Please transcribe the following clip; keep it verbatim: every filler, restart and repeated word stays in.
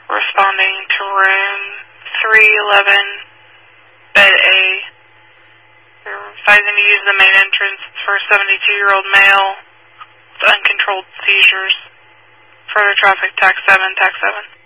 responding to room three eleven, bed A. They're advising to use the main entrance for a seventy-two-year-old male with uncontrolled seizures. Further traffic, tax seven, tax seven.